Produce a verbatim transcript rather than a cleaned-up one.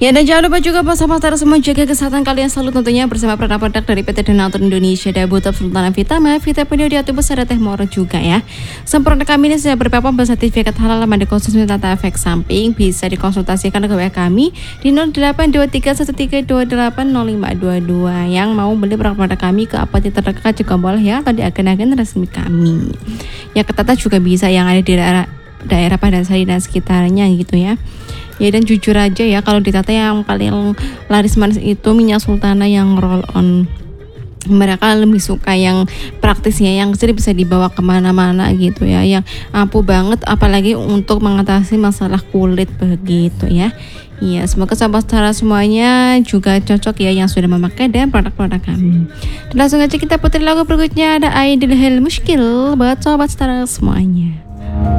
Ya, dan jangan lupa juga bersama-sama semua jaga kesehatan kalian selalu tentunya bersama produk-produk dari P T Donatur Indonesia. Ada Buta Sultana Vitamin, Vitamin di Atubus, ada Teh Moro juga ya. Sempurna kami ini sudah berpapan bersertifikat halal, aman dikonsumsi tanpa efek samping. Bisa dikonsultasikan ke W A kami di nol delapan dua tiga satu tiga dua delapan nol lima dua dua. Yang mau beli produk-produk kami ke apotek terdekat juga boleh ya, atau di agen-agen resmi kami. Ya, ketata juga bisa yang ada di daerah daerah Padansari dan sekitarnya gitu ya. Ya, dan jujur aja ya, kalau ditata yang paling laris manis itu minyak sultana yang roll on. Mereka lebih suka yang praktisnya, yang sering bisa dibawa kemana-mana gitu ya, yang ampuh banget apalagi untuk mengatasi masalah kulit begitu ya. Iya, semoga sahabat Setara semuanya juga cocok ya yang sudah memakai dan produk-produk kami. Dan langsung aja kita putar lagu berikutnya, ada Aidil Hel Muskil buat sahabat Setara semuanya.